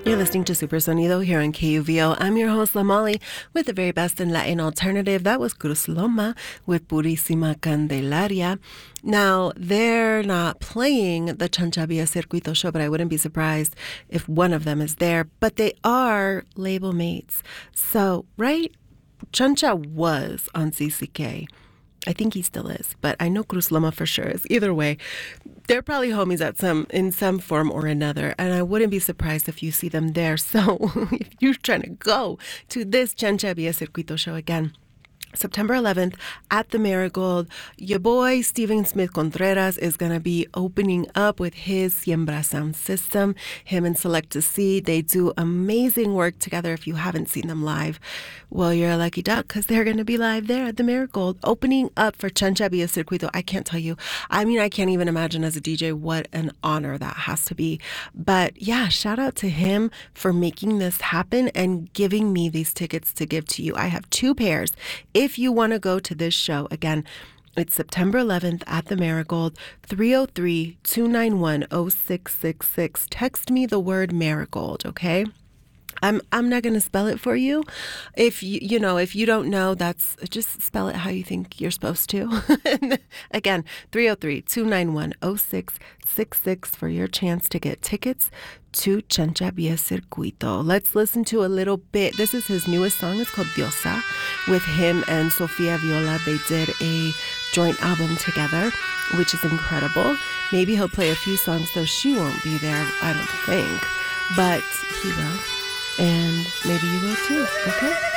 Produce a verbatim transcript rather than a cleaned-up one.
You're listening to Super Sonido here on K U V O. I'm your host, Lamali, with the very best in Latin alternative. That was Cruz Loma with Purísima Candelaria. Now, they're not playing the Chancha Via Circuito show, but I wouldn't be surprised if one of them is there. But they are label mates. So, right? Chancha was on C C K. I think he still is, but I know Cruz Loma for sure is. Either way, they're probably homies at some in some form or another, and I wouldn't be surprised if you see them there. So if you're trying to go to this Chancha Via Circuito show again, September eleventh at the Marigold, your boy Steven Smith Contreras is going to be opening up with his Siembra sound system. Him and Select to See, they do amazing work together. If you haven't seen them live, well, you're a lucky duck because they're going to be live there at the Marigold, opening up for Chancha Via Circuito. I can't tell you. I mean, I can't even imagine as a D J what an honor that has to be. But yeah, shout out to him for making this happen and giving me these tickets to give to you. I have two pairs. If you want to go to this show, again, it's September eleventh at the Marigold, three oh three, two nine one, oh six six six. Text me the word Marigold, okay? I'm I'm not going to spell it for you. If you you know, if you don't know, that's just spell it how you think you're supposed to. Again, three oh three, two nine one, oh six six six for your chance to get tickets to Chancha Via Circuito. Let's listen to a little bit. This is his newest song. It's called Diosa. With him and Sofia Viola, they did a joint album together, which is incredible. Maybe he'll play a few songs, though she won't be there, I don't think. But he will. And maybe you will too, okay?